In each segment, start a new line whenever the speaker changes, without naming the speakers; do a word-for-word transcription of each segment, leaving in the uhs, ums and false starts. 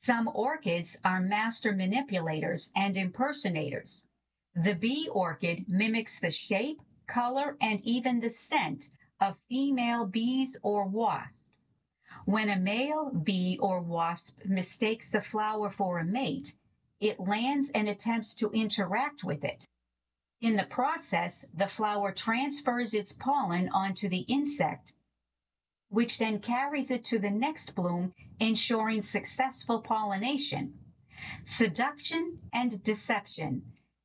Some orchids are master manipulators and impersonators. The bee orchid mimics the shape, color, and even the scent of female bees or wasps. When a male bee or wasp mistakes the flower for a mate, it lands and attempts to interact with it. In the process, the flower transfers its pollen onto the insect, which then carries it to the next bloom, ensuring successful pollination. Seduction and deception,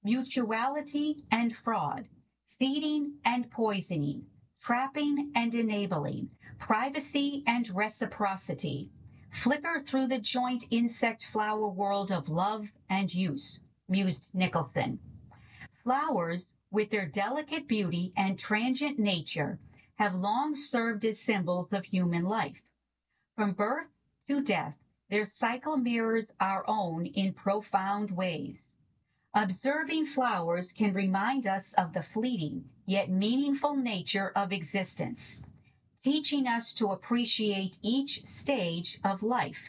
mutuality and fraud, feeding and poisoning, trapping and enabling, privacy and reciprocity, flicker through the joint insect flower world of love and use, mused Nicholson. Flowers, with their delicate beauty and transient nature, have long served as symbols of human life. From birth to death, their cycle mirrors our own in profound ways. Observing flowers can remind us of the fleeting yet meaningful nature of existence, teaching us to appreciate each stage of life.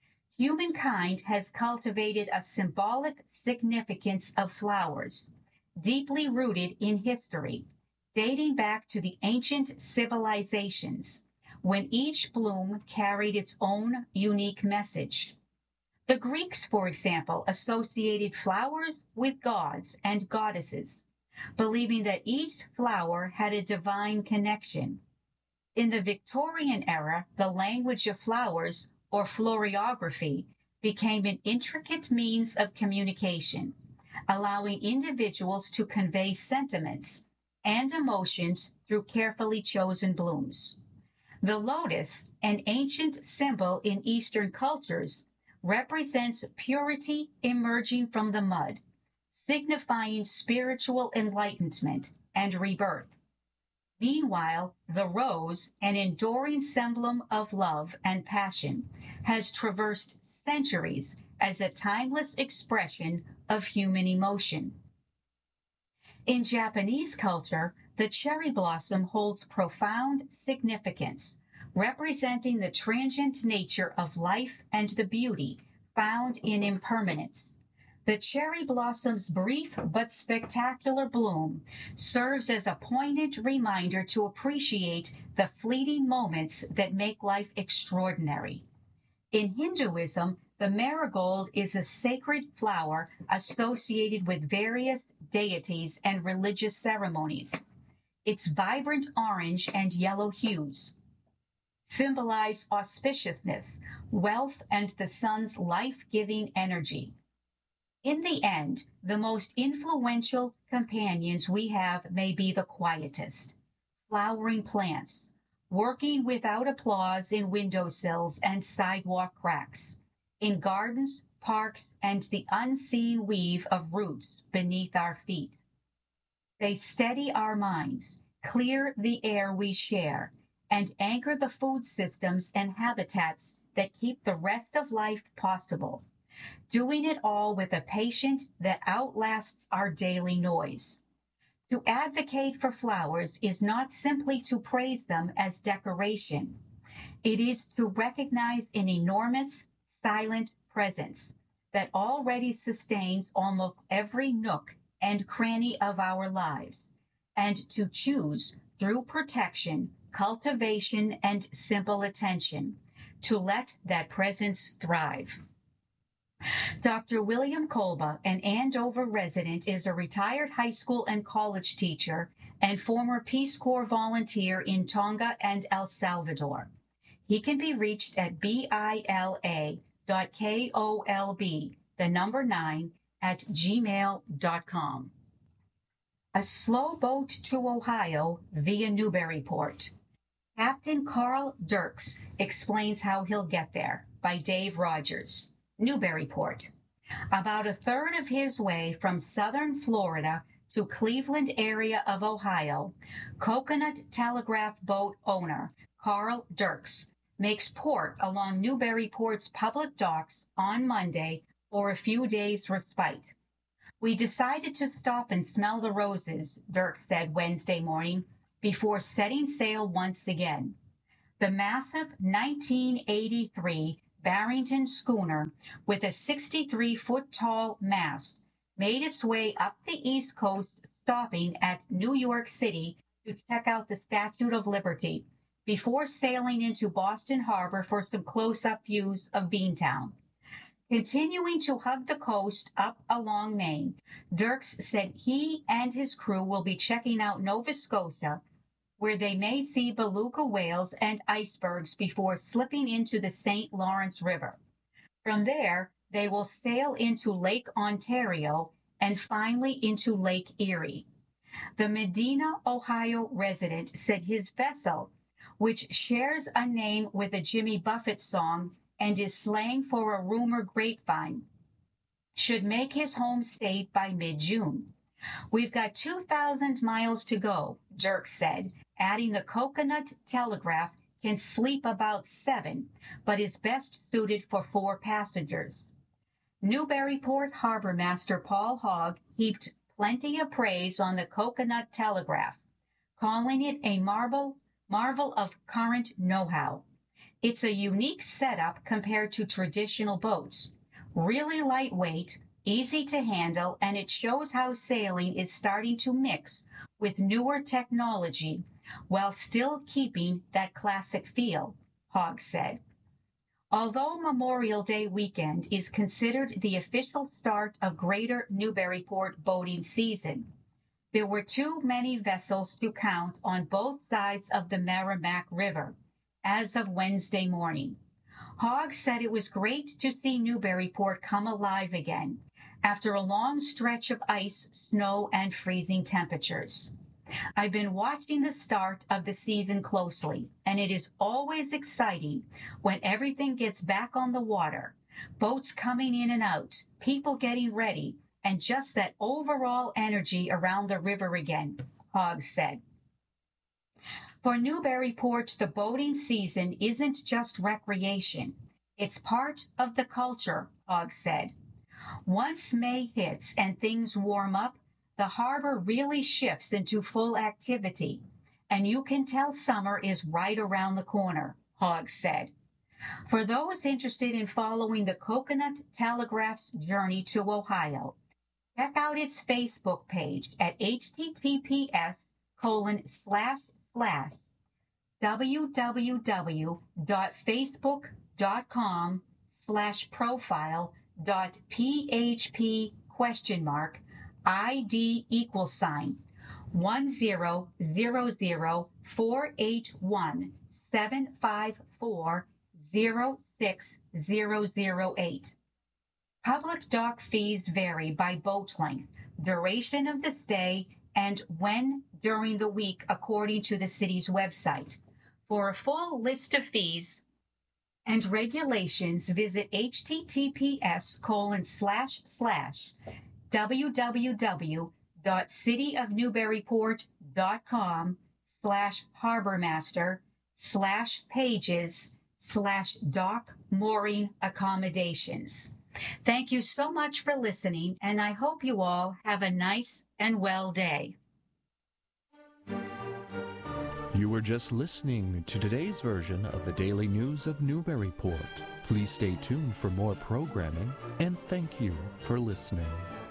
Humankind has cultivated a symbolic significance of flowers, deeply rooted in history, dating back to the ancient civilizations, when each bloom carried its own unique message. The Greeks, for example, associated flowers with gods and goddesses, believing that each flower had a divine connection. In the Victorian era, the language of flowers, or florography, became an intricate means of communication, allowing individuals to convey sentiments and emotions through carefully chosen blooms. The lotus, an ancient symbol in Eastern cultures, represents purity emerging from the mud, signifying spiritual enlightenment and rebirth. Meanwhile, the rose, an enduring emblem of love and passion, has traversed centuries as a timeless expression of human emotion. In Japanese culture, the cherry blossom holds profound significance, representing the transient nature of life and the beauty found in impermanence. The cherry blossom's brief but spectacular bloom serves as a poignant reminder to appreciate the fleeting moments that make life extraordinary. In Hinduism, the marigold is a sacred flower associated with various deities and religious ceremonies. Its vibrant orange and yellow hues symbolize auspiciousness, wealth, and the sun's life-giving energy. In the end, the most influential companions we have may be the quietest, flowering plants, working without applause in windowsills and sidewalk cracks, in gardens, parks, and the unseen weave of roots beneath our feet. They steady our minds, clear the air we share, and anchor the food systems and habitats that keep the rest of life possible, doing it all with a patience that outlasts our daily noise. To advocate for flowers is not simply to praise them as decoration. It is to recognize an enormous, silent presence that already sustains almost every nook and cranny of our lives, and to choose, through protection, cultivation, and simple attention, to let that presence thrive. Doctor William Kolba, an Andover resident, is a retired high school and college teacher and former Peace Corps volunteer in Tonga and El Salvador. He can be reached at bila dot kolb, the number nine, at gmail dot com. A slow boat to Ohio via Newburyport. Captain Carl Dirks explains how he'll get there, by Dave Rogers. Newburyport. About a third of his way from southern Florida to Cleveland area of Ohio, Coconut Telegraph boat owner Carl Dirks makes port along Newburyport's public docks on Monday for a few days' respite. We decided to stop and smell the roses, Dirks said Wednesday morning, before setting sail once again. The massive nineteen eighty-three Barrington schooner with a sixty-three foot tall mast made its way up the East Coast, stopping at New York City to check out the Statue of Liberty before sailing into Boston Harbor for some close-up views of Beantown. Continuing to hug the coast up along Maine, Dirks said he and his crew will be checking out Nova Scotia, where they may see beluga whales and icebergs before slipping into the Saint Lawrence River. From there, they will sail into Lake Ontario and finally into Lake Erie. The Medina, Ohio resident said his vessel, which shares a name with a Jimmy Buffett song and is slang for a rumor grapevine, should make his home state by mid-June. We've got two thousand miles to go, Dirks said, adding the Coconut Telegraph can sleep about seven, but is best suited for four passengers. Newburyport Harbor Master Paul Hogg heaped plenty of praise on the Coconut Telegraph, calling it a marvel, marvel of current know-how. It's a unique setup compared to traditional boats, really lightweight, easy to handle, and it shows how sailing is starting to mix with newer technology while still keeping that classic feel, Hogg said. Although Memorial Day weekend is considered the official start of Greater Newburyport boating season, there were too many vessels to count on both sides of the Merrimack River as of Wednesday morning. Hogg said it was great to see Newburyport come alive again after a long stretch of ice, snow, and freezing temperatures. I've been watching the start of the season closely, and it is always exciting when everything gets back on the water, boats coming in and out, people getting ready, and just that overall energy around the river again, Hogg said. For Newburyport, the boating season isn't just recreation. It's part of the culture, Hogg said. Once May hits and things warm up, the harbor really shifts into full activity, and you can tell summer is right around the corner, Hogg said. For those interested in following the Coconut Telegraph's journey to Ohio, check out its Facebook page at https colon slash slash www.facebook.com slash profile dot php question mark ID equal sign one zero zero zero four eight one seven five four zero six zero zero eight. Public dock fees vary by boat length, duration of the stay, and when during the week according to the city's website. For a full list of fees and regulations, visit https colon slash slash www.cityofnewburyport.com slash harbormaster slash pages slash dock mooring accommodations. Thank you so much for listening, and I hope you all have a nice and well day.
You were just listening to today's version of the Daily News of Newburyport. Please stay tuned for more programming, and thank you for listening.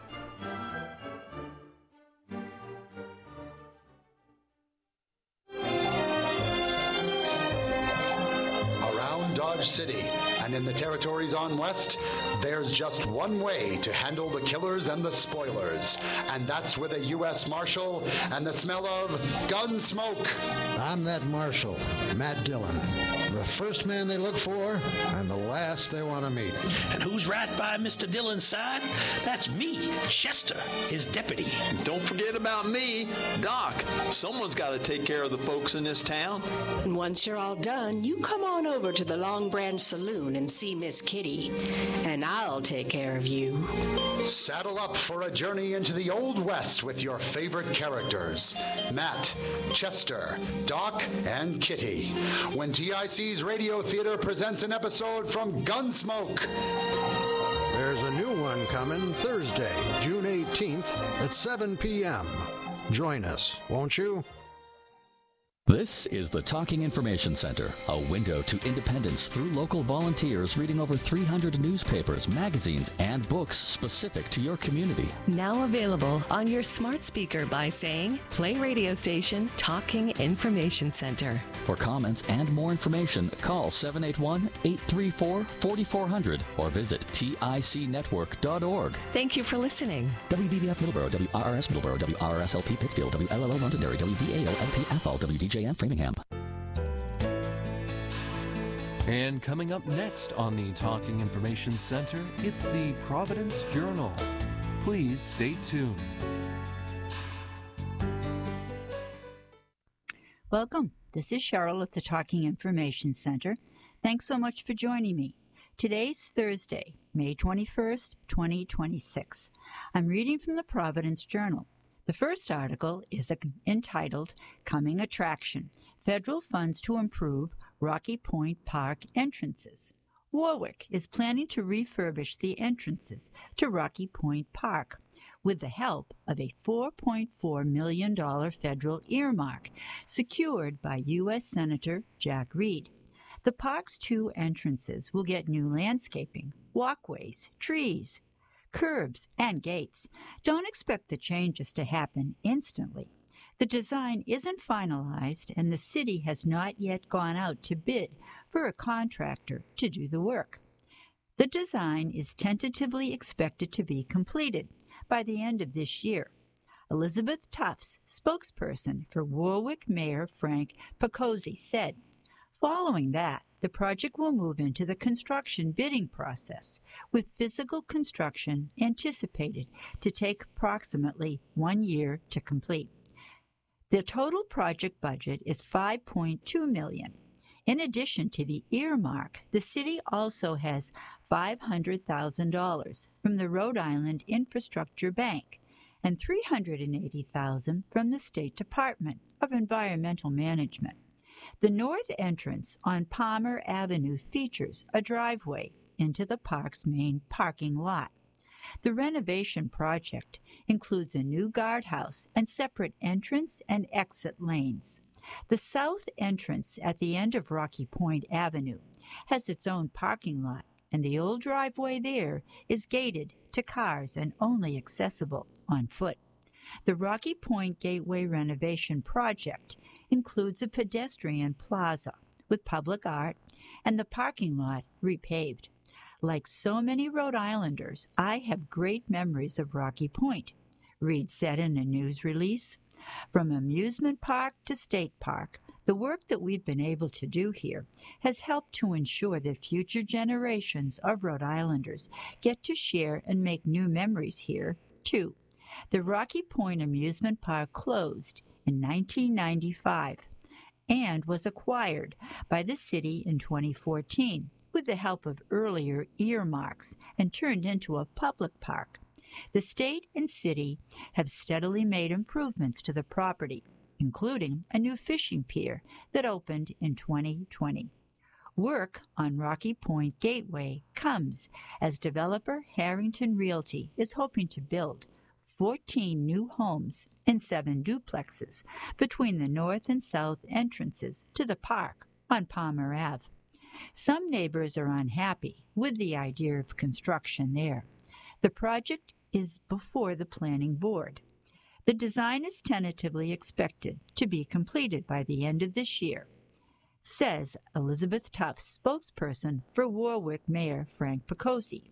Around Dodge City and in the territories on west, there's just one way to handle the killers and the spoilers, and that's with a U S Marshal and the smell of gun smoke.
I'm that Marshal, Matt Dillon, the first man they look for and the last they want to meet.
And who's right by Mister Dillon's side? That's me, Chester, his deputy.
Don't forget about me, Doc. Someone's got to take care of the folks in this town.
And once you're all done, you come on over to the Long Branch Saloon and see Miss Kitty, and I'll take care of you.
Saddle up for a journey into the Old West with your favorite characters, Matt, Chester, Doc, and Kitty, when T I C's Radio Theater presents an episode from Gunsmoke.
There's a new one coming Thursday, June eighteenth at seven p.m. Join us, won't you?
This is the Talking Information Center, a window to independence through local volunteers reading over three hundred newspapers, magazines, and books specific to your community.
Now available on your smart speaker by saying, play radio station Talking Information Center.
For comments and more information, call seven eight one, eight three four, four four zero zero or visit tic network dot org.
Thank you for listening.
W B B F Middleborough, W R R S Middleborough, W R R S L P Pittsfield, W L L O Londonderry, W V A O L P Athol, W D J M Framingham.
And coming up next on the Talking Information Center, it's the Providence Journal. Please stay tuned.
Welcome. This is Cheryl at the Talking Information Center. Thanks so much for joining me. Today's Thursday, May twenty-first, twenty twenty-six. I'm reading from the Providence Journal. The first article is entitled Coming Attraction, Federal Funds to Improve Rocky Point Park Entrances. Warwick is planning to refurbish the entrances to Rocky Point Park with the help of a four point four million dollars federal earmark secured by U S Senator Jack Reed. The park's two entrances will get new landscaping, walkways, trees, curbs, and gates. Don't expect the changes to happen instantly. The design isn't finalized, and the city has not yet gone out to bid for a contractor to do the work. The design is tentatively expected to be completed by the end of this year. Elizabeth Tufts, spokesperson for Warwick Mayor Frank Picozzi, said, following that, the project will move into the construction bidding process, with physical construction anticipated to take approximately one year to complete. The total project budget is five point two million dollars. In addition to the earmark, the city also has five hundred thousand dollars from the Rhode Island Infrastructure Bank and three hundred eighty thousand dollars from the State Department of Environmental Management. The north entrance on Palmer Avenue features a driveway into the park's main parking lot. The renovation project includes a new guardhouse and separate entrance and exit lanes. The south entrance at the end of Rocky Point Avenue has its own parking lot, and the old driveway there is gated to cars and only accessible on foot. The Rocky Point Gateway renovation project includes a pedestrian plaza with public art and the parking lot repaved. Like so many Rhode Islanders, I have great memories of Rocky Point, Reed said in a news release. From amusement park to state park, the work that we've been able to do here has helped to ensure that future generations of Rhode Islanders get to share and make new memories here, too. The Rocky Point Amusement Park closed in nineteen ninety-five and was acquired by the city in twenty fourteen with the help of earlier earmarks and turned into a public park. The state and city have steadily made improvements to the property, including a new fishing pier that opened in twenty twenty. Work on Rocky Point Gateway comes as developer Harrington Realty is hoping to build fourteen new homes and seven duplexes between the north and south entrances to the park on Palmer Avenue. Some neighbors are unhappy with the idea of construction there. The project is before the planning board. The design is tentatively expected to be completed by the end of this year, says Elizabeth Tufts, spokesperson for Warwick Mayor Frank Picozzi.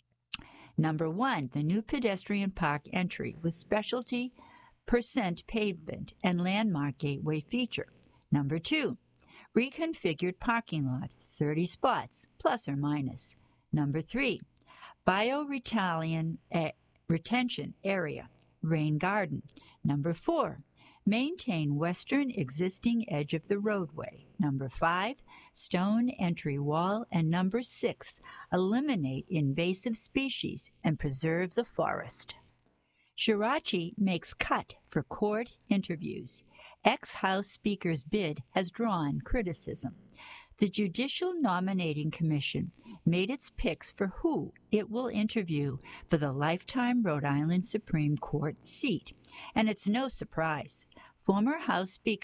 Number one, the new pedestrian park entry with specialty percent pavement and landmark gateway feature. Number two, reconfigured parking lot, thirty spots, plus or minus. Number three, bio-retention retention area, rain garden. Number four, maintain western existing edge of the roadway. Number five, stone entry wall. And number six, eliminate invasive species and preserve the forest. Shirachi makes cut for court interviews. Ex-House Speaker's bid has drawn criticism. The Judicial Nominating Commission made its picks for who it will interview for the lifetime Rhode Island Supreme Court seat, and it's no surprise. Former House Speaker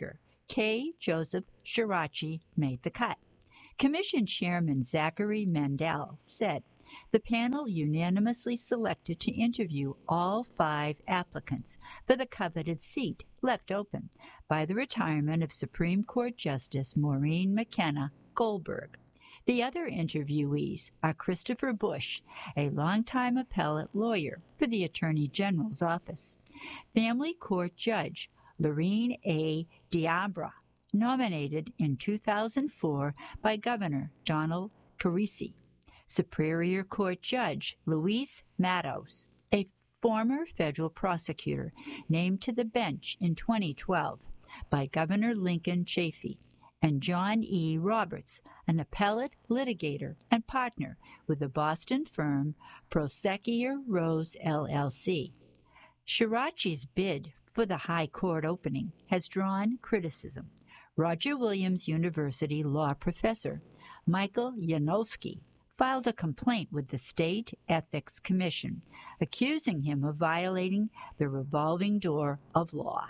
K. Joseph Shirachi made the cut. Commission Chairman Zachary Mandel said the panel unanimously selected to interview all five applicants for the coveted seat left open by the retirement of Supreme Court Justice Maureen McKenna Goldberg. The other interviewees are Christopher Bush, a longtime appellate lawyer for the Attorney General's office, Family Court Judge Lorene A. Diabra, nominated in two thousand four by Governor Donald Carisi, Superior Court Judge Luis Matos, a former federal prosecutor named to the bench in twenty twelve by Governor Lincoln Chafee, and John E. Roberts, an appellate litigator and partner with the Boston firm Prosecutor Rose L L C. Shirachi's bid for the High Court opening has drawn criticism. Roger Williams University law professor Michael Yanowski filed a complaint with the State Ethics Commission, accusing him of violating the revolving door of law.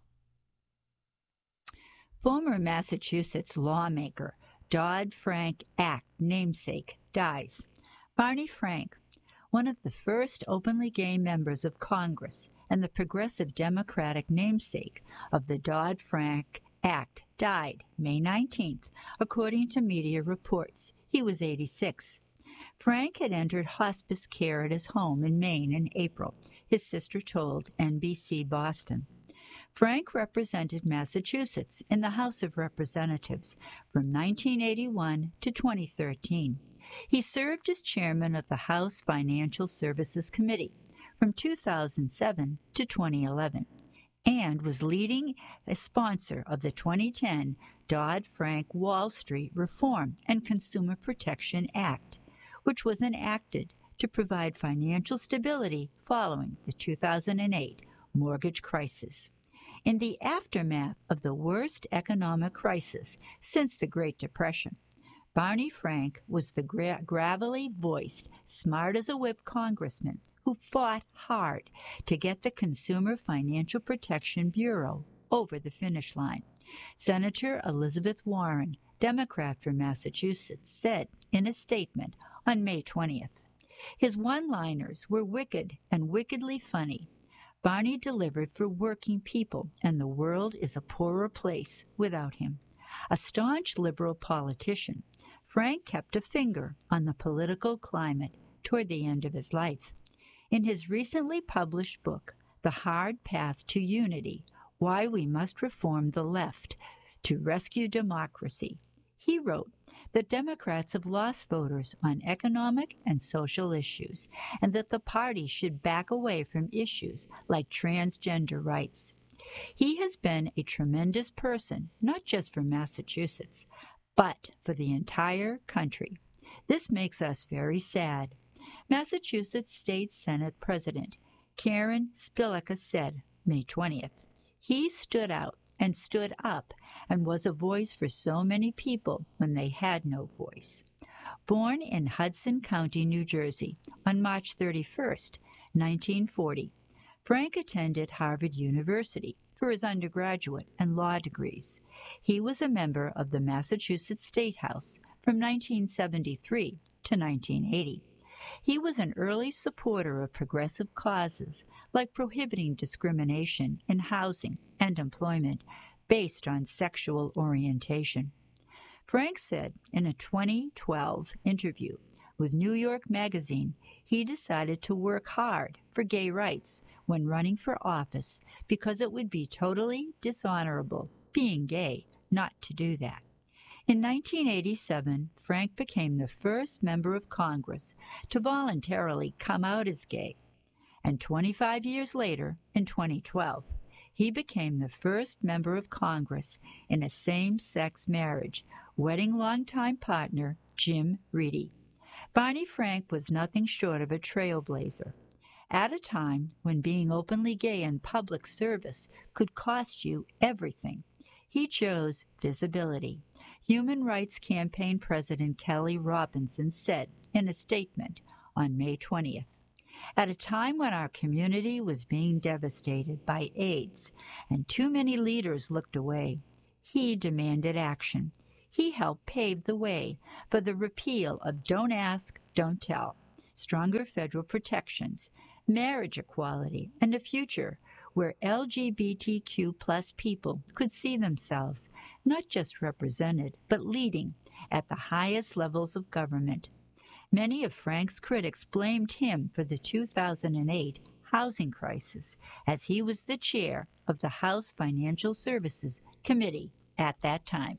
Former Massachusetts lawmaker Dodd-Frank Act namesake dies. Barney Frank, one of the first openly gay members of Congress and the progressive Democratic namesake of the Dodd-Frank Act, died May nineteenth, according to media reports. He was eighty-six. Frank had entered hospice care at his home in Maine in April, his sister told N B C Boston. Frank represented Massachusetts in the House of Representatives from nineteen eighty-one to twenty thirteen. He served as chairman of the House Financial Services Committee from two thousand seven to twenty eleven and was leading a sponsor of the twenty ten Dodd-Frank Wall Street Reform and Consumer Protection Act, which was enacted to provide financial stability following the two thousand eight mortgage crisis. In the aftermath of the worst economic crisis since the Great Depression, Barney Frank was the gra- gravelly-voiced, smart-as-a-whip congressman who fought hard to get the Consumer Financial Protection Bureau over the finish line. Senator Elizabeth Warren, Democrat from Massachusetts, said in a statement on May twentieth, his one-liners were wicked and wickedly funny. Barney delivered for working people, and the world is a poorer place without him. A staunch liberal politician, Frank kept a finger on the political climate toward the end of his life. In his recently published book, The Hard Path to Unity, Why We Must Reform the Left to Rescue Democracy, he wrote that Democrats have lost voters on economic and social issues, and that the party should back away from issues like transgender rights. He has been a tremendous person, not just for Massachusetts, but for the entire country. This makes us very sad. Massachusetts State Senate President Karen Spilaka said May twentieth, he stood out and stood up and was a voice for so many people when they had no voice. Born in Hudson County, New Jersey, on March thirty-first, nineteen forty, Frank attended Harvard University for his undergraduate and law degrees. He was a member of the Massachusetts State House from nineteen seventy-three to nineteen eighty. He was an early supporter of progressive causes like prohibiting discrimination in housing and employment based on sexual orientation. Frank said in a twenty twelve interview with New York Magazine he decided to work hard for gay rights when running for office because it would be totally dishonorable, being gay, not to do that. In nineteen eighty-seven, Frank became the first member of Congress to voluntarily come out as gay. And twenty-five years later, in twenty twelve, he became the first member of Congress in a same-sex marriage, wedding longtime partner Jim Reedy. Barney Frank was nothing short of a trailblazer. At a time when being openly gay in public service could cost you everything, he chose visibility. Human Rights Campaign President Kelly Robinson said in a statement on May twentieth, at a time when our community was being devastated by AIDS and too many leaders looked away, he demanded action. He helped pave the way for the repeal of Don't Ask, Don't Tell, stronger federal protections, marriage equality, and a future where L G B T Q plus people could see themselves not just represented, but leading at the highest levels of government. Many of Frank's critics blamed him for the two thousand eight housing crisis, as he was the chair of the House Financial Services Committee at that time.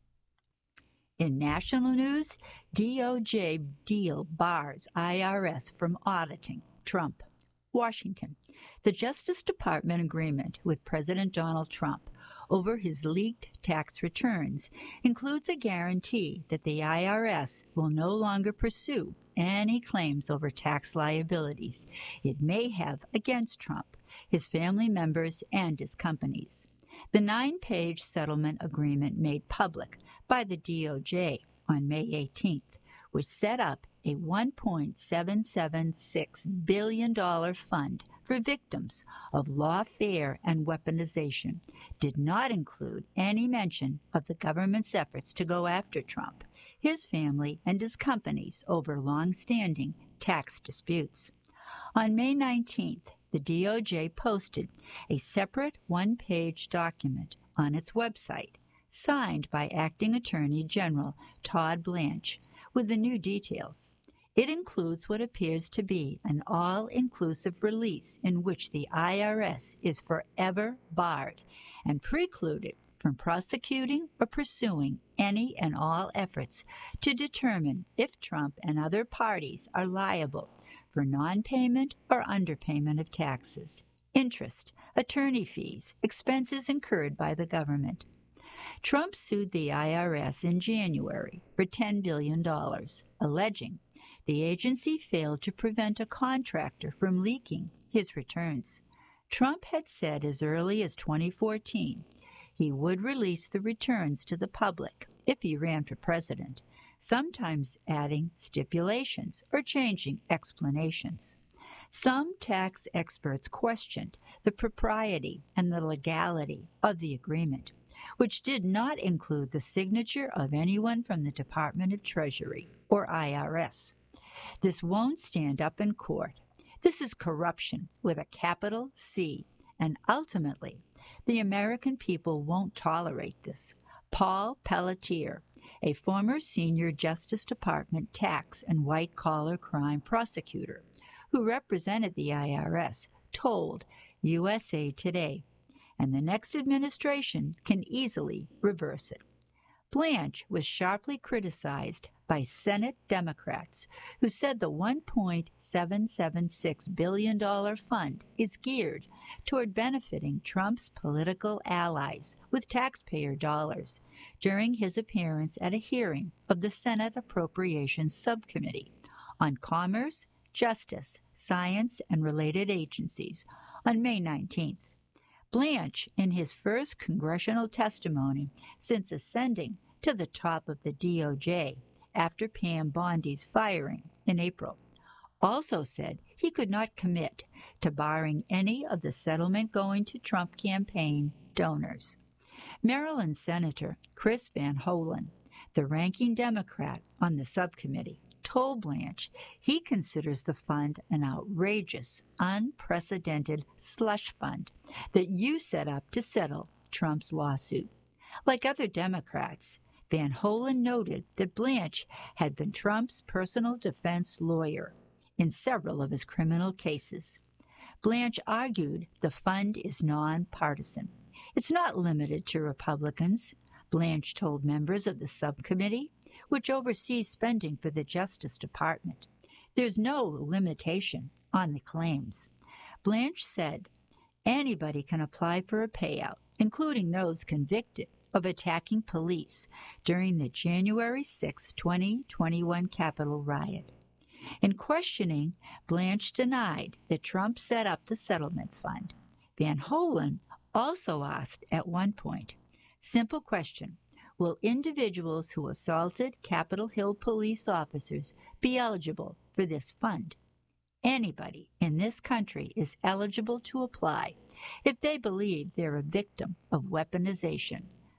In national news, D O J deal bars I R S from auditing Trump. Washington. The Justice Department agreement with President Donald Trump over his leaked tax returns includes a guarantee that the I R S will no longer pursue any claims over tax liabilities it may have against Trump, his family members, and his companies. The nine-page settlement agreement made public by the D O J on May eighteenth, which set up a one point seven seven six billion dollars fund for victims of lawfare and weaponization, did not include any mention of the government's efforts to go after Trump, his family, and his companies over long-standing tax disputes. On May nineteenth, the D O J posted a separate one-page document on its website, signed by Acting Attorney General Todd Blanche, with the new details. It includes what appears to be an all-inclusive release in which the I R S is forever barred and precluded from prosecuting or pursuing any and all efforts to determine if Trump and other parties are liable for non-payment or underpayment of taxes, interest, attorney fees, expenses incurred by the government. Trump sued the I R S in January for ten billion dollars, alleging the agency failed to prevent a contractor from leaking his returns. Trump had said as early as twenty fourteen he would release the returns to the public if he ran for president, sometimes adding stipulations or changing explanations. Some tax experts questioned the propriety and the legality of the agreement, which did not include the signature of anyone from the Department of Treasury or I R S. This won't stand up in court. This is corruption with a capital C, and ultimately, the American people won't tolerate this. Paul Pelletier, a former senior Justice Department tax and white-collar crime prosecutor who represented the I R S, told U S A Today, and the next administration can easily reverse it. Blanche was sharply criticized by Senate Democrats who said the one point seven seven six billion dollars fund is geared toward benefiting Trump's political allies with taxpayer dollars during his appearance at a hearing of the Senate Appropriations Subcommittee on Commerce, Justice, Science, and Related Agencies on May nineteenth. Blanche, in his first congressional testimony since ascending to the top of the D O J after Pam Bondi's firing in April, also said he could not commit to barring any of the settlement going to Trump campaign donors. Maryland Senator Chris Van Hollen, the ranking Democrat on the subcommittee, told Blanche he considers the fund an outrageous, unprecedented slush fund that you set up to settle Trump's lawsuit. Like other Democrats, Van Hollen noted that Blanche had been Trump's personal defense lawyer in several of his criminal cases. Blanche argued the fund is nonpartisan. It's not limited to Republicans, Blanche told members of the subcommittee, which oversees spending for the Justice Department. There's no limitation on the claims. Blanche said anybody can apply for a payout, including those convicted of attacking police during the January sixth, twenty twenty-one Capitol riot. In questioning, Blanche denied that Trump set up the settlement fund. Van Hollen also asked at one point, simple question, will individuals who assaulted Capitol Hill police officers be eligible for this fund? Anybody in this country is eligible to apply if they believe they're a victim of weaponization.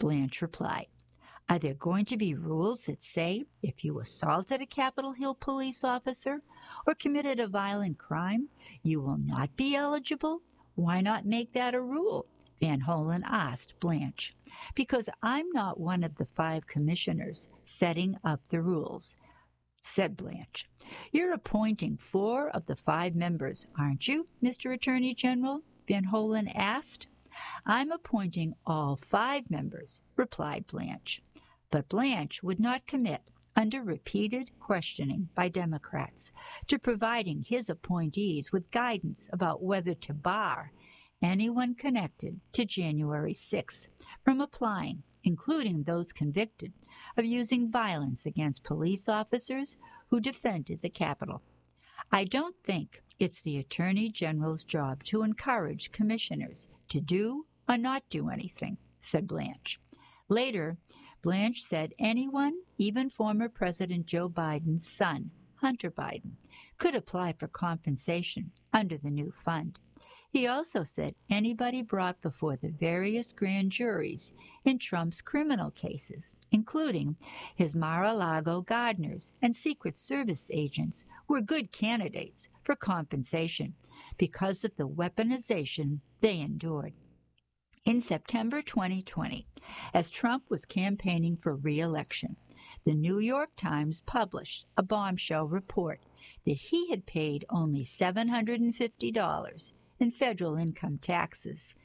Blanche replied, "Are there going to be rules that say if you assaulted a Capitol Hill police officer or committed a violent crime, you will not be eligible? Why not make that a rule?" Van Hollen asked Blanche. "Because I'm not one of the five commissioners setting up the rules," said Blanche. "You're appointing four of the five members, aren't you, Mister Attorney General?" Van Hollen asked. "I'm appointing all five members," replied Blanche. But Blanche would not commit, under repeated questioning by Democrats, to providing his appointees with guidance about whether to bar anyone connected to January sixth from applying, including those convicted of using violence against police officers who defended the Capitol. "I don't think it's the Attorney General's job to encourage commissioners to do or not do anything," said Blanche. Later, Blanche said anyone, even former President Joe Biden's son, Hunter Biden, could apply for compensation under the new fund. He also said anybody brought before the various grand juries in Trump's criminal cases, including his Mar-a-Lago gardeners and Secret Service agents, were good candidates for compensation because of the weaponization they endured. In September twenty twenty, as Trump was campaigning for re-election, the New York Times published a bombshell report that he had paid only seven hundred fifty dollars in federal income taxes,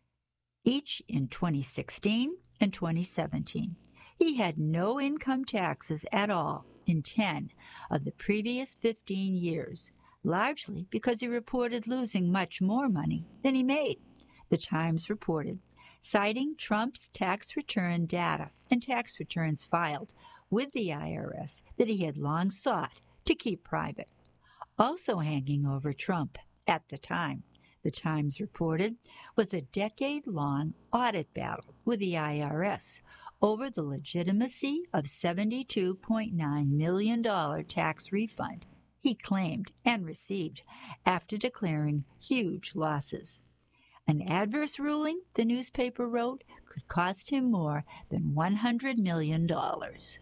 each in twenty sixteen and twenty seventeen. He had no income taxes at all in ten of the previous fifteen years, largely because he reported losing much more money than he made, the Times reported, citing Trump's tax return data and tax returns filed with the I R S that he had long sought to keep private. Also hanging over Trump at the time, the Times reported, was a decade-long audit battle with the I R S over the legitimacy of seventy-two point nine million dollars tax refund he claimed and received after declaring huge losses. An adverse ruling, the newspaper wrote, could cost him more than one hundred million dollars.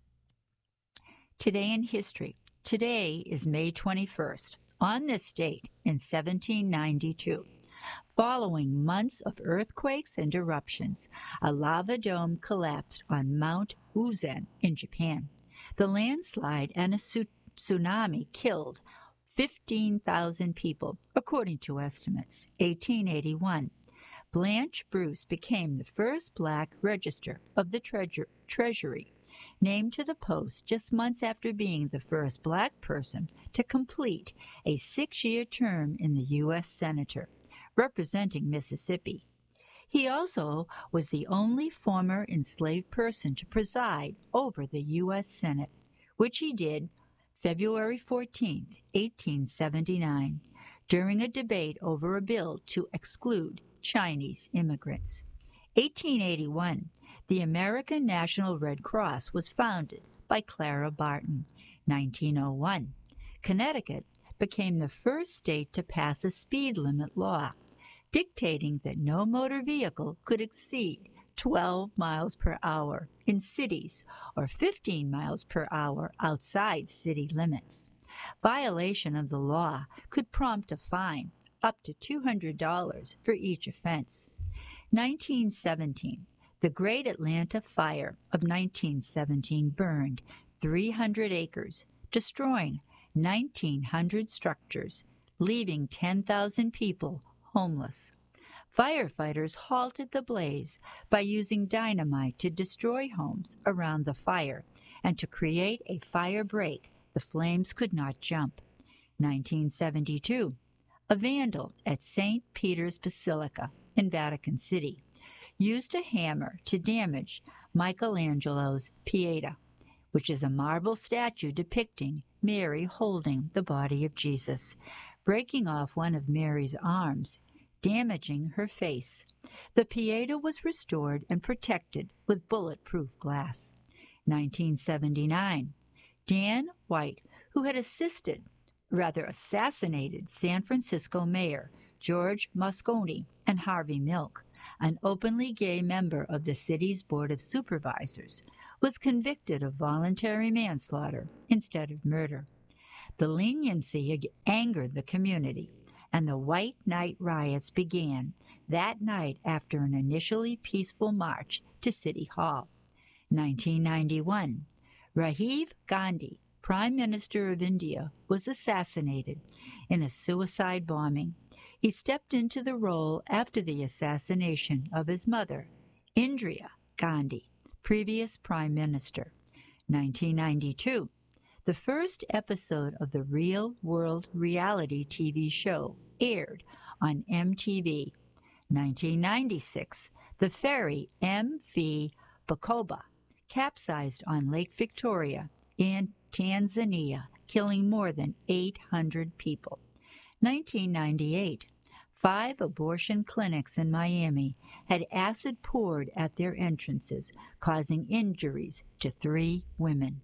Today in history. Today is May twenty-first. On this date, in seventeen ninety-two, following months of earthquakes and eruptions, a lava dome collapsed on Mount Uzen in Japan. The landslide and a tsunami killed fifteen thousand people, according to estimates. eighteen eighty-one. Blanche Bruce became the first black Register of the Treasure- Treasury, named to the post just months after being the first black person to complete a six-year term in the U S Senator, representing Mississippi. He also was the only former enslaved person to preside over the U S Senate, which he did February fourteenth, eighteen seventy-nine, during a debate over a bill to exclude Chinese immigrants. eighteen eighty-one, the American National Red Cross was founded by Clara Barton. nineteen oh one, Connecticut became the first state to pass a speed limit law, dictating that no motor vehicle could exceed twelve miles per hour in cities or fifteen miles per hour outside city limits. Violation of the law could prompt a fine up to two hundred dollars for each offense. nineteen seventeen, the Great Atlanta Fire of nineteen seventeen burned three hundred acres, destroying nineteen hundred structures, leaving ten thousand people homeless. Firefighters halted the blaze by using dynamite to destroy homes around the fire and to create a fire break the flames could not jump. nineteen seventy-two, a vandal at Saint Peter's Basilica in Vatican City used a hammer to damage Michelangelo's Pieta, which is a marble statue depicting Mary holding the body of Jesus, breaking off one of Mary's arms, damaging her face. The Pieta was restored and protected with bulletproof glass. nineteen seventy-nine, Dan White, who had assisted, rather assassinated, San Francisco Mayor George Moscone and Harvey Milk, an openly gay member of the city's Board of Supervisors, was convicted of voluntary manslaughter instead of murder. The leniency angered the community, and the White Night riots began that night after an initially peaceful march to City Hall. nineteen ninety-one, Rajiv Gandhi, Prime Minister of India, was assassinated in a suicide bombing. He stepped into the role after the assassination of his mother, Indira Gandhi, previous Prime Minister. nineteen ninety-two, the first episode of the Real World reality T V show aired on M T V. nineteen ninety-six, the ferry M V Bukoba capsized on Lake Victoria in Tanzania, killing more than eight hundred people. nineteen ninety-eight, five abortion clinics in Miami had acid poured at their entrances, causing injuries to three women.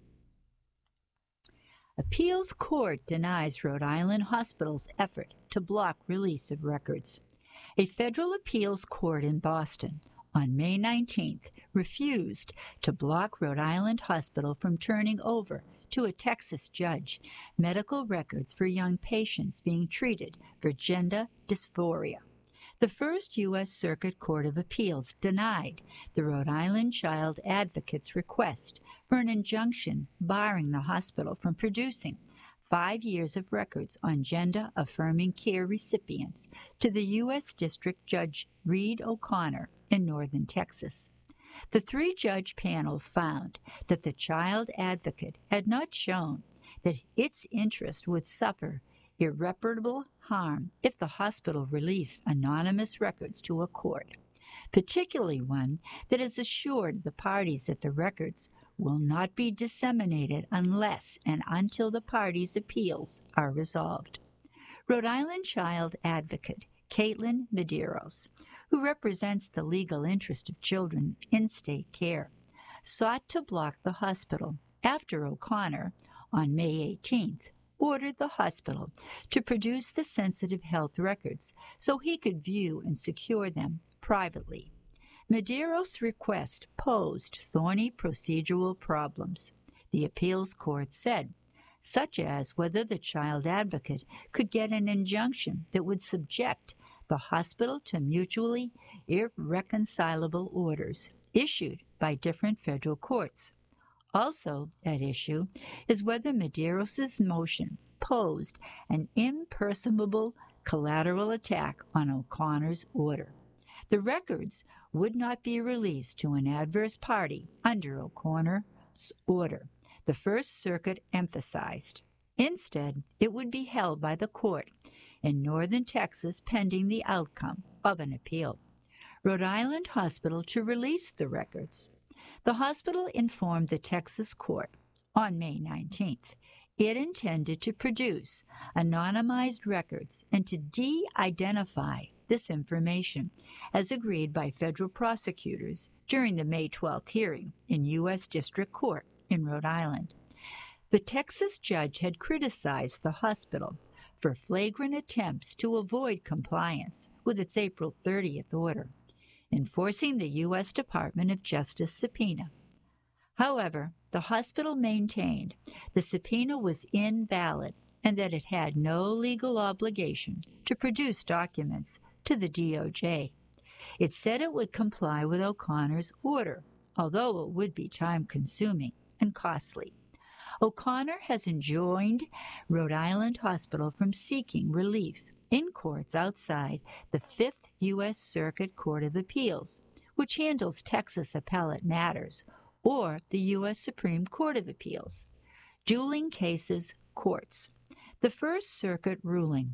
Appeals court denies Rhode Island hospital's effort to block release of records. A federal appeals court in Boston on May nineteenth refused to block Rhode Island Hospital from turning over to a Texas judge medical records for young patients being treated for gender dysphoria. The First U S Circuit Court of Appeals denied the Rhode Island Child Advocate's request for an injunction barring the hospital from producing five years of records on gender-affirming care recipients to the U S District Judge Reed O'Connor in northern Texas. The three-judge panel found that the child advocate had not shown that its interest would suffer irreparable harm if the hospital released anonymous records to a court, particularly one that has assured the parties that the records will not be disseminated unless and until the parties' appeals are resolved. Rhode Island child advocate Caitlin Medeiros, who represents the legal interest of children in state care, sought to block the hospital after O'Connor, on May eighteenth, ordered the hospital to produce the sensitive health records so he could view and secure them privately. Medeiros' request posed thorny procedural problems, the appeals court said, such as whether the child advocate could get an injunction that would subject the hospital to mutually irreconcilable orders issued by different federal courts. Also at issue is whether Medeiros' motion posed an impersonable collateral attack on O'Connor's order. The records would not be released to an adverse party under O'Connor's order, the First Circuit emphasized. Instead, it would be held by the court in northern Texas pending the outcome of an appeal. Rhode Island Hospital to release the records. The hospital informed the Texas court on May nineteenth it intended to produce anonymized records and to de-identify this information, as agreed by federal prosecutors during the May twelfth hearing in U S District Court in Rhode Island. The Texas judge had criticized the hospital for flagrant attempts to avoid compliance with its April thirtieth order, enforcing the U S Department of Justice subpoena. However, the hospital maintained the subpoena was invalid and that it had no legal obligation to produce documents to the D O J. It said it would comply with O'Connor's order, although it would be time-consuming and costly. O'Connor has enjoined Rhode Island Hospital from seeking relief in courts outside the Fifth U S Circuit Court of Appeals, which handles Texas appellate matters, or the U S Supreme Court of Appeals. Dueling cases courts. The First Circuit ruling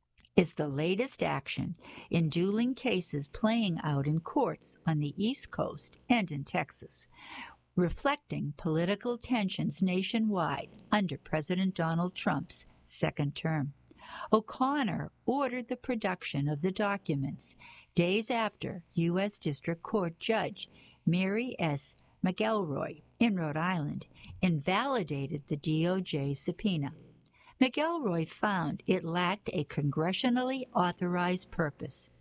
is the latest action in dueling cases playing out in courts on the East Coast and in Texas, reflecting political tensions nationwide under President Donald Trump's second term. O'Connor ordered the production of the documents days after U S District Court Judge Mary S. McElroy in Rhode Island invalidated the D O J subpoena. McElroy found it lacked a congressionally authorized purpose,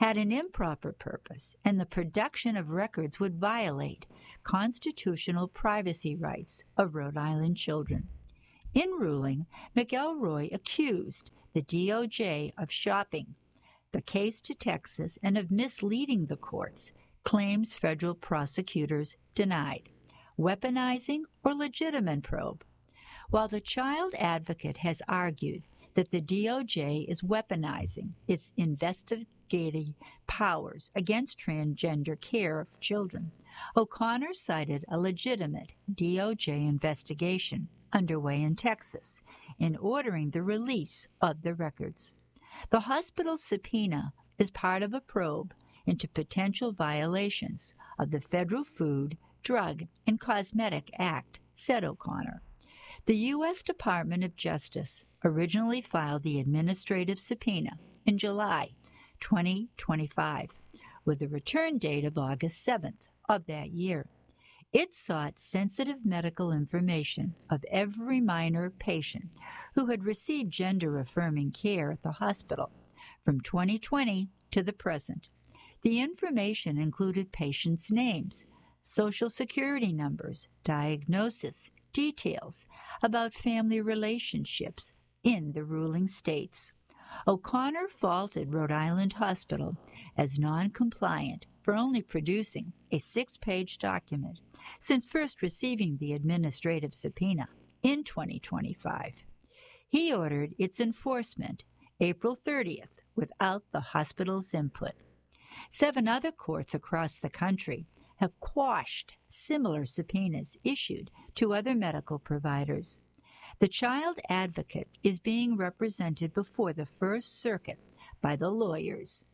had an improper purpose, and the production of records would violate constitutional privacy rights of Rhode Island children. In ruling, McElroy accused the D O J of shopping the case to Texas and of misleading the courts, claims federal prosecutors denied, weaponizing or legitimate probe. While the child advocate has argued that the D O J is weaponizing its investigative powers against transgender care of children, O'Connor cited a legitimate D O J investigation underway in Texas in ordering the release of the records. The hospital's subpoena is part of a probe into potential violations of the Federal Food, Drug, and Cosmetic Act, said O'Connor. The U S Department of Justice originally filed the administrative subpoena in July twenty twenty-five, with a return date of August seventh of that year. It sought sensitive medical information of every minor patient who had received gender-affirming care at the hospital from twenty twenty to the present. The information included patients' names, social security numbers, diagnosis, details about family relationships in the ruling states. O'Connor faulted Rhode Island Hospital as non-compliant for only producing a six-page document since first receiving the administrative subpoena in twenty twenty-five. He ordered its enforcement April thirtieth without the hospital's input. Seven other courts across the country have quashed similar subpoenas issued to other medical providers. The child advocate is being represented before the First Circuit by the lawyers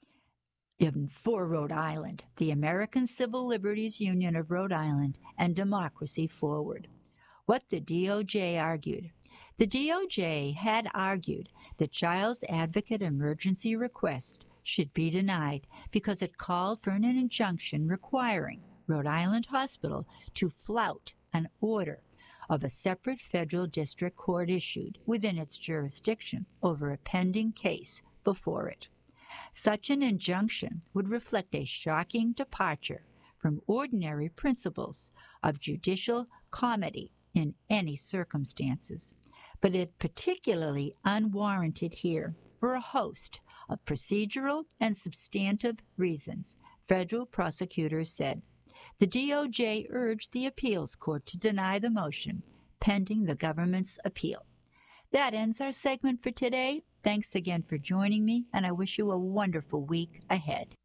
in, for Rhode Island, the American Civil Liberties Union of Rhode Island, and Democracy Forward. What the D O J argued. The D O J had argued the child's advocate emergency request should be denied because it called for an injunction requiring Rhode Island Hospital to flout an order of a separate federal district court issued within its jurisdiction over a pending case before it. Such an injunction would reflect a shocking departure from ordinary principles of judicial comity in any circumstances, but it particularly unwarranted here for a host of procedural and substantive reasons, federal prosecutors said. The D O J urged the appeals court to deny the motion pending the government's appeal. That ends our segment for today. Thanks again for joining me, and I wish you a wonderful week ahead.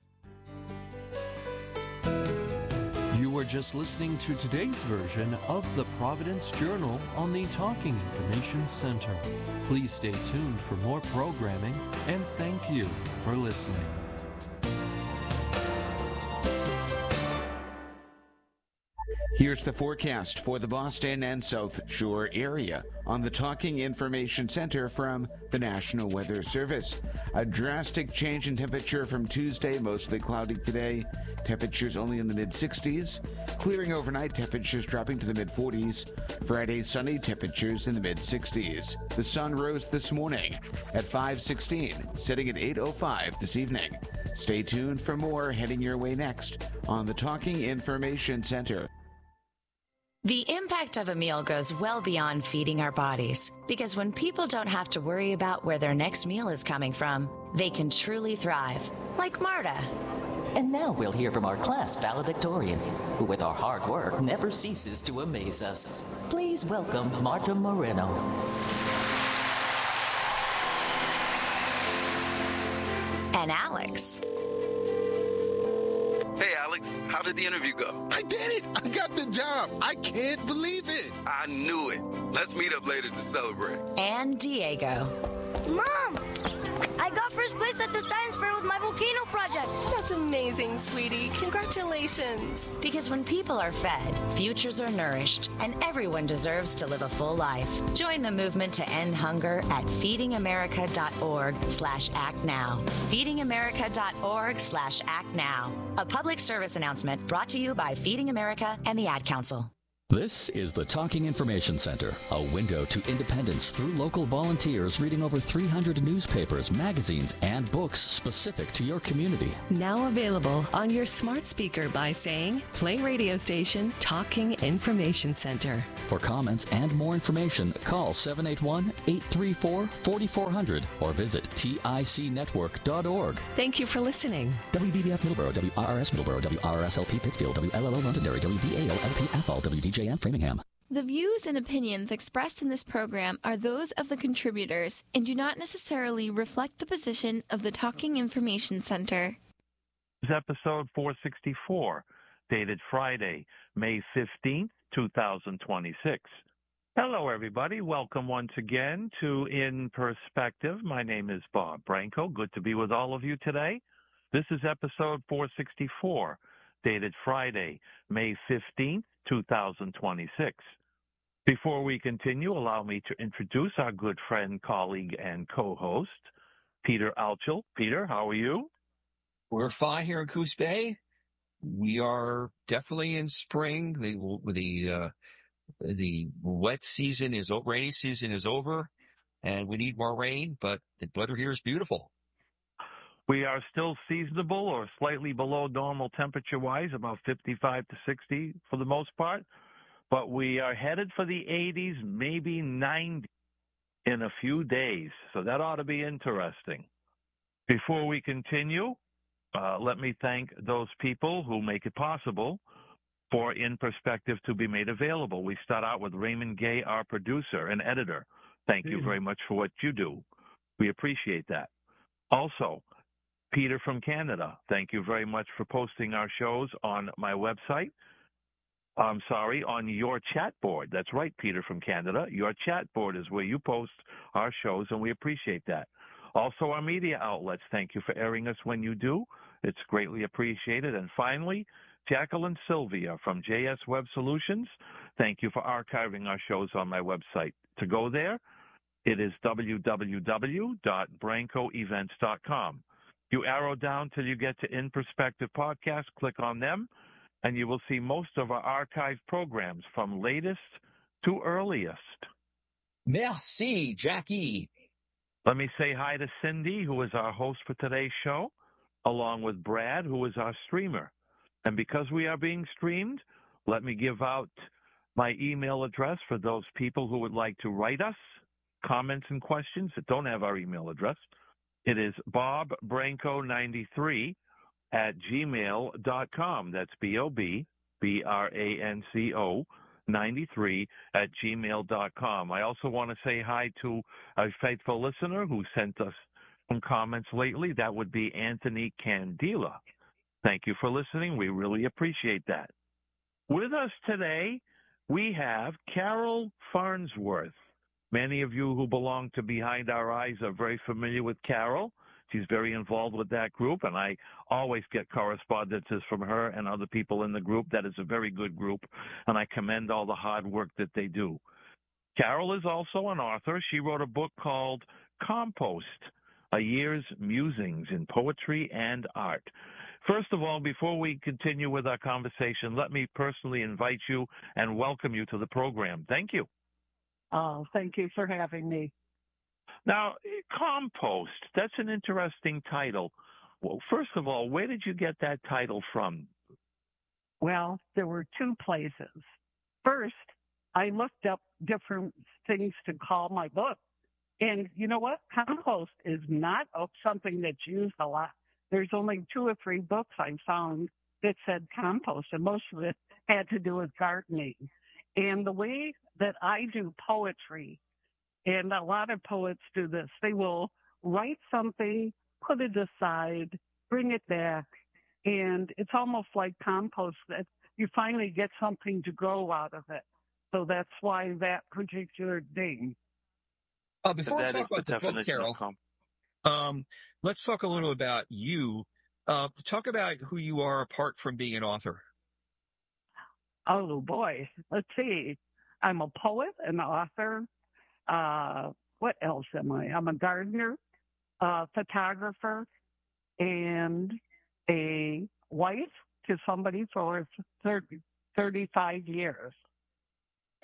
You were just listening to today's version of the Providence Journal on the Talking Information Center. Please stay tuned for more programming, and thank you for listening.
Here's the forecast for the Boston and South Shore area on the Talking Information Center from the National Weather Service. A drastic change in temperature from Tuesday, mostly cloudy today. Temperatures only in the mid-sixties. Clearing overnight, temperatures dropping to the mid-forties. Friday, sunny, temperatures in the mid-sixties. The sun rose this morning at five sixteen, setting at eight oh five this evening. Stay tuned for more heading your way next on the Talking Information Center.
The impact of a meal goes well beyond feeding our bodies, because when people don't have to worry about where their next meal is coming from, they can truly thrive, like Marta.
And now we'll hear from our class valedictorian, who with our hard work never ceases to amaze us. Please welcome Marta Moreno.
And Alex.
Hey, Alex, how did the interview go?
I did it! I got the job! I can't believe it!
I knew it. Let's meet up later to celebrate.
And Diego.
Mom! I got first place at the science fair with my volcano project.
That's amazing, sweetie. Congratulations.
Because when people are fed, futures are nourished, and everyone deserves to live a full life. Join the movement to end hunger at feedingamerica.org slash act now. feedingamerica.org slash act now. A public service announcement brought to you by Feeding America and the Ad Council.
This is the Talking Information Center, a window to independence through local volunteers reading over three hundred newspapers, magazines, and books specific to your community.
Now available on your smart speaker by saying, play radio station Talking Information Center.
For comments and more information, call seven eight one, eight three four, four four zero zero or visit T I C network dot org.
Thank you for listening.
W B B F Middleborough, W R R S Middleborough, W R R S L P Pittsfield, W L L O Londonderry, W V A O L P Athol, W D J M Framingham.
The views and opinions expressed in this program are those of the contributors and do not necessarily reflect the position of the Talking Information Center.
This is episode four sixty-four, dated Friday, May fifteenth, two thousand twenty-six. Hello, everybody. Welcome once again to In Perspective. My name is Bob Branco. Good to be with all of you today. This is episode four sixty-four, dated Friday, May fifteenth, two thousand twenty-six. Before we continue, allow me to introduce our good friend, colleague, and co-host, Peter Altschul. Peter, how are you?
We're fine here in Coos Bay. We are definitely in spring. The the uh, the wet season is over, rainy season is over, and we need more rain. But the weather here is beautiful.
We are still seasonable or slightly below normal temperature-wise, about fifty-five to sixty for the most part. But we are headed for the eighties, maybe ninety in a few days. So that ought to be interesting. Before we continue, uh, let me thank those people who make it possible for In Perspective to be made available. We start out with Raymond Gay, our producer and editor. Thank you very much for what you do. We appreciate that. Also, Peter from Canada, thank you very much for posting our shows on my website. I'm sorry, on your chat board. That's right, Peter from Canada. Your chat board is where you post our shows, and we appreciate that. Also, our media outlets, thank you for airing us when you do. It's greatly appreciated. And finally, Jacqueline Sylvia from J S Web Solutions, thank you for archiving our shows on my website. To go there, it is w w w dot branco events dot com. You arrow down till you get to In Perspective Podcast, click on them, and you will see most of our archived programs from latest to earliest.
Merci, Jackie.
Let me say hi to Cindy, who is our host for today's show, along with Brad, who is our streamer. And because we are being streamed, let me give out my email address for those people who would like to write us comments and questions that don't have our email address. It is bob branco ninety-three at gmail dot com. That's B O B, B R A N C O, ninety-three at gmail dot com. I also want to say hi to a faithful listener who sent us some comments lately. That would be Anthony Candela. Thank you for listening. We really appreciate that. With us today, we have Carol Farnsworth. Many of you who belong to Behind Our Eyes are very familiar with Carol. She's very involved with that group, and I always get correspondences from her and other people in the group. That is a very good group, and I commend all the hard work that they do. Carol is also an author. She wrote a book called Compost, A Year's Musings in Poetry and Art. First of all, before we continue with our conversation, let me personally invite you and welcome you to the program. Thank you.
Oh, thank you for having me.
Now, Compost, that's an interesting title. Well, first of all, where did you get that title from?
Well, there were two places. First, I looked up different things to call my book. And you know what? Compost is not something that's used a lot. There's only two or three books I found that said compost, and most of it had to do with gardening. And the way that I do poetry, and a lot of poets do this, they will write something, put it aside, bring it back, and it's almost like compost that you finally get something to grow out of it. So that's why that particular name.
Uh, before we talk about the book, Carol, um, let's talk a little about you. Uh, talk about who you are apart from being an author.
Oh, boy. Let's see. I'm a poet, an author. Uh, what else am I? I'm a gardener, a photographer, and a wife to somebody for thirty, thirty-five years.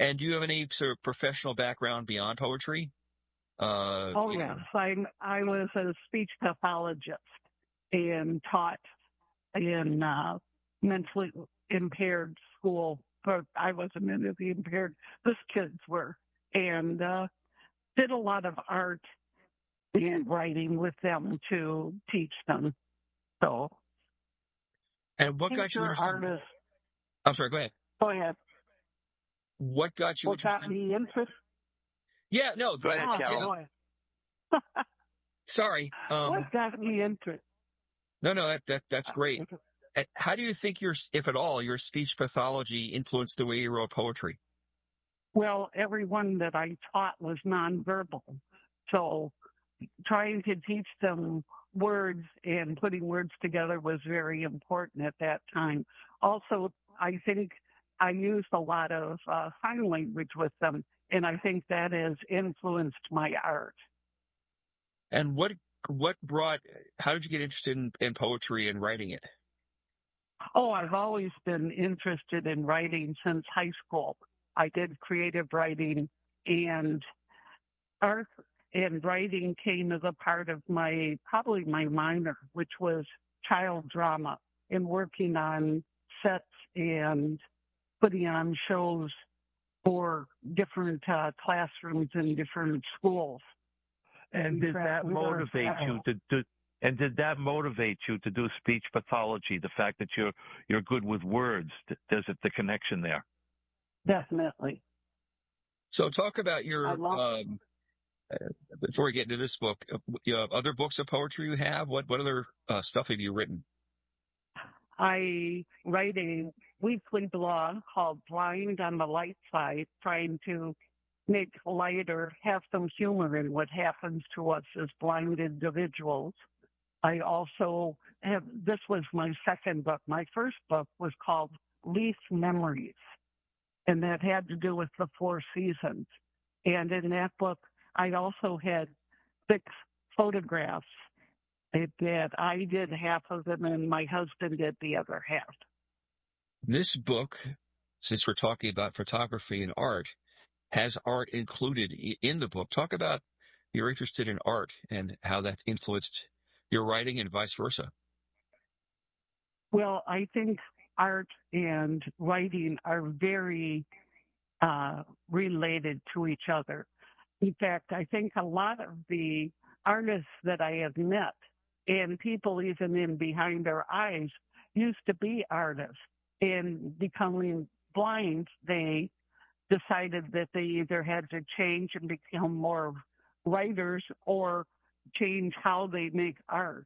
And do you have any sort of professional background beyond poetry? Uh,
oh, yes. I, I was a speech pathologist and taught in uh, mentally impaired school, but I wasn't mentally impaired. Those kids were. And uh, did a lot of art and writing with them to teach them. So.
And what got you interested?
Artists.
I'm sorry, go ahead.
Go ahead.
What got you
what
interested?
Got me interested?
Yeah, no.
Go ahead, Carol.
Oh,
sorry. Um,
what got me interested?
No, no, that, that that's great. And how do you think your, if at all, your speech pathology influenced the way you wrote poetry?
Well, everyone that I taught was nonverbal. So trying to teach them words and putting words together was very important at that time. Also, I think I used a lot of uh, sign language with them, and I think that has influenced my art.
And what what brought, how did you get interested in, in poetry and writing it?
Oh, I've always been interested in writing since high school. I did creative writing, and art and writing came as a part of my, probably my minor, which was child drama, and working on sets and putting on shows for different uh, classrooms in different schools.
And did that motivate you to do? And did that motivate you to do speech pathology? The fact that you're you're good with words, there's the connection there.
Definitely.
So talk about your.
Love-
um, uh, before we get into this book, uh, you know, other books of poetry you have. What what other uh, stuff have you written?
I write a weekly blog called Blind on the Light Side, trying to make light or have some humor in what happens to us as blind individuals. I also have, this was my second book. My first book was called Leaf Memories, and that had to do with the four seasons. And in that book, I also had six photographs that I did half of them and my husband did the other half.
This book, since we're talking about photography and art, has art included in the book. Talk about you're interested in art and how that influenced your writing and vice versa.
Well, I think art and writing are very uh, related to each other. In fact, I think a lot of the artists that I have met and people even in Behind Our Eyes used to be artists, and becoming blind, they decided that they either had to change and become more writers or change how they make art.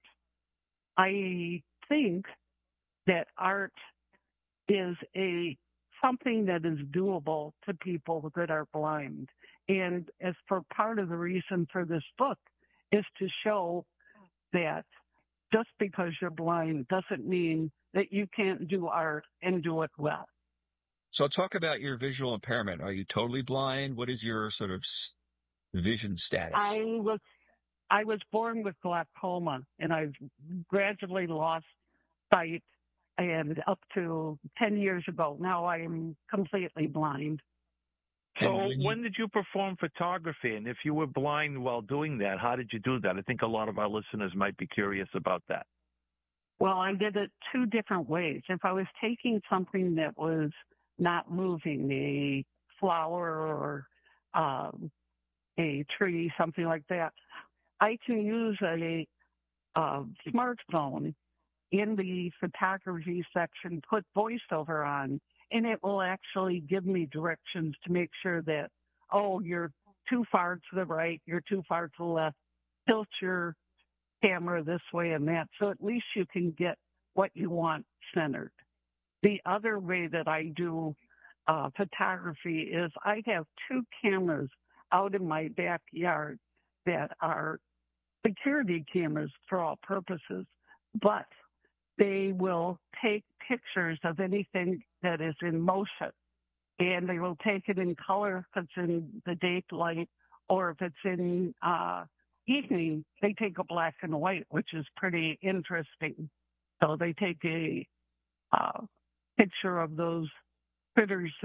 I think that art is a something that is doable to people that are blind. And as for part of the reason for this book is to show that just because you're blind doesn't mean that you can't do art and do it well.
So talk about your visual impairment. Are you totally blind? What is your sort of vision status?
I was I was born with glaucoma, and I've gradually lost sight, and up to ten years ago, now I am completely blind.
So when did you perform photography? And if you were blind while doing that, how did you do that? I think a lot of our listeners might be curious about that.
Well, I did it two different ways. If I was taking something that was not moving, a flower or um, a tree, something like that, I can use a, a smartphone in the photography section, put voiceover on, and it will actually give me directions to make sure that, oh, you're too far to the right, you're too far to the left, tilt your camera this way and that, so at least you can get what you want centered. The other way that I do uh, photography is I have two cameras out in my backyard that are security cameras for all purposes, but they will take pictures of anything that is in motion, and they will take it in color if it's in the daylight, or if it's in uh, evening, they take a black and white, which is pretty interesting. So they take a uh, picture of those critters that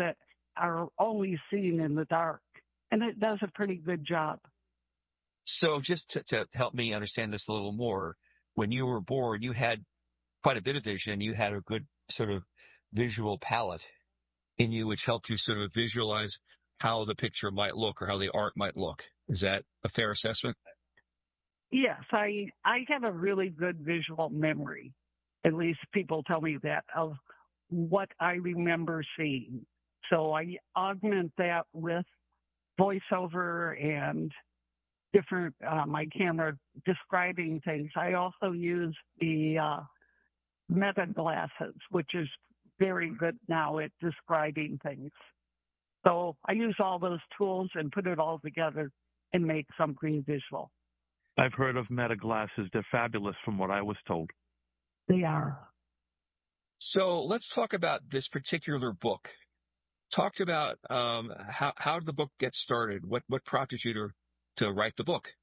are only seen in the dark. And it does a pretty good job.
So just to, to help me understand this a little more, when you were born, you had quite a bit of vision. You had a good sort of visual palette in you, which helped you sort of visualize how the picture might look or how the art might look. Is that a fair assessment?
Yes, I I have a really good visual memory. At least people tell me that, of what I remember seeing. So I augment that with voiceover and different, uh, my camera describing things. I also use the uh, Meta glasses, which is very good now at describing things. So I use all those tools and put it all together and make something visual.
I've heard of Meta glasses. They're fabulous from what I was told.
They are.
So let's talk about this particular book. Talk about um, how how did the book get started? What what prompted you to to write the book?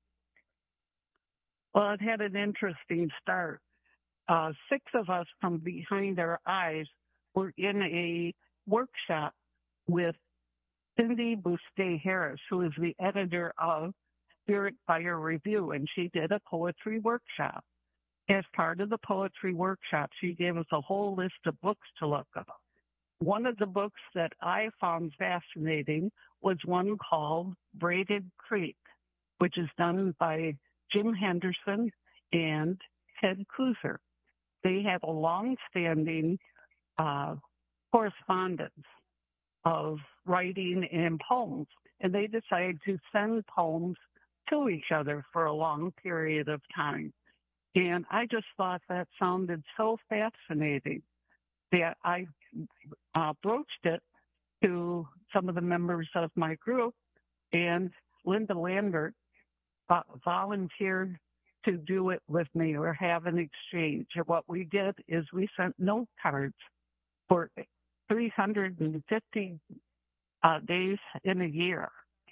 Well, it had an interesting start. Uh, six of us from Behind Our Eyes were in a workshop with Cindy Boustet Harris, who is the editor of Spirit Fire Review, and she did a poetry workshop. As part of the poetry workshop, she gave us a whole list of books to look up. One of the books that I found fascinating was one called Braided Creek, which is done by Jim Henderson and Ted Kuser. They have a long-standing uh, correspondence of writing and poems, and they decided to send poems to each other for a long period of time. And I just thought that sounded so fascinating that I uh, broached it to some of the members of my group, and Linda Lambert uh, volunteered to do it with me or have an exchange. And what we did is we sent note cards for three hundred fifty uh, days in a year.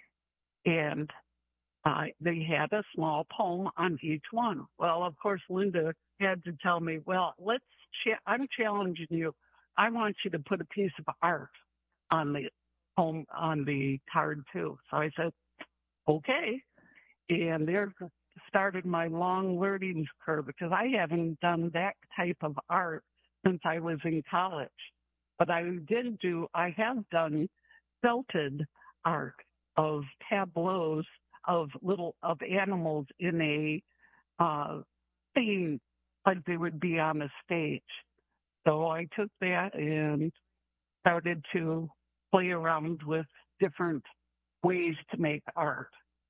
And uh, they had a small poem on each one. Well, of course, Linda had to tell me, well, let's, cha- I'm challenging you. I want you to put a piece of art on the poem, on the card too. So I said, okay. And there started my long learning curve, because I haven't done that type of art since I was in college. But I did do, I have done felted art of tableaus of little, of animals in a uh, scene, like they would be on a stage. So I took that and started to play around with different ways to make art.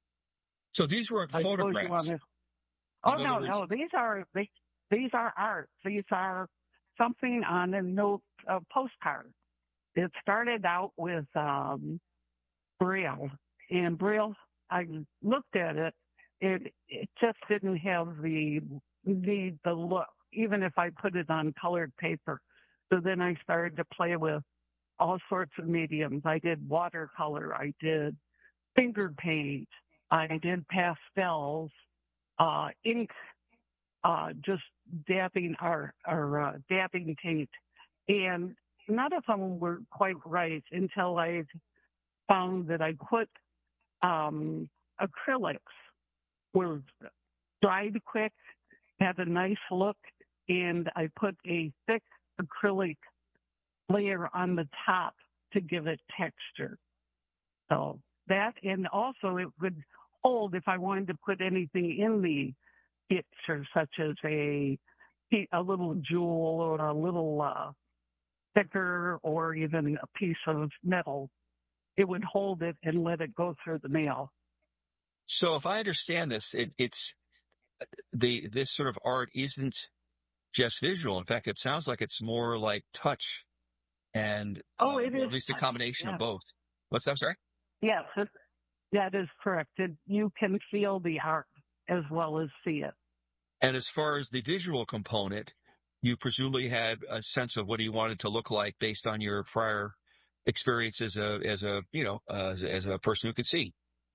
So these weren't
I suppose you
photographs.
wanna- Oh,
In
no,
other
no, these are, they, these are art. These are something on a note, a postcard. It started out with um, Braille, and Braille, I looked at it, it, it just didn't have the, the, the look, even if I put it on colored paper. So then I started to play with all sorts of mediums. I did watercolor, I did finger paint, I did pastels, uh, ink, uh, just dabbing art or uh, dabbing paint. And none of them were quite right until I found that I put um, acrylics were dried quick, had a nice look, and I put a thick acrylic layer on the top to give it texture. So that, and also it would hold if I wanted to put anything in the picture, such as a a little jewel or a little uh, sticker or even a piece of metal. It would hold it and let it go through the mail.
So if I understand this, it, it's the this sort of art isn't just visual. In fact, it sounds like it's more like touch and
oh,
uh,
it
well,
is
at least a combination
yeah.
of both. What's that? I'm sorry?
Yes, it, that is correct. It, you can feel the art as well as see it.
And as far as the visual component, you presumably had a sense of what you wanted to look like based on your prior experience as a, as a, you know, uh, as, as a person who could see.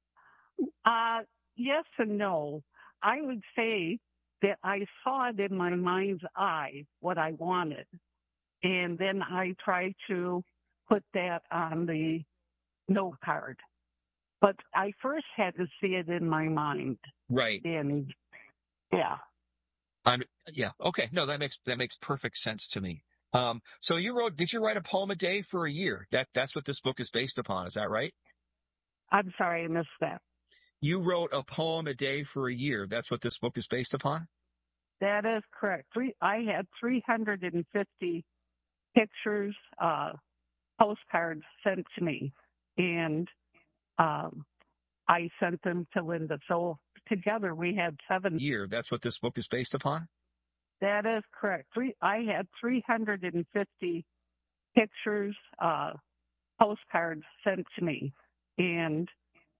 Uh, yes and no. I would say that I saw it in my mind's eye, what I wanted. And then I tried to put that on the note card. But I first had to see it in my mind.
Right.
And yeah.
I'm, yeah. Okay. No, that makes that makes perfect sense to me. Um, so you wrote, did you write a poem a day for a year? That that's what this book is based upon. Is that right?
I'm sorry, I missed that.
You wrote a poem a day for a year. That's what this book is based upon?
That is correct. Three, I had three hundred fifty pictures, uh, postcards sent to me, and um, I sent them to Linda. So together we had seven.
Year. That's what this book is based upon?
That is correct. Three, I had three hundred fifty pictures, uh, postcards sent to me, and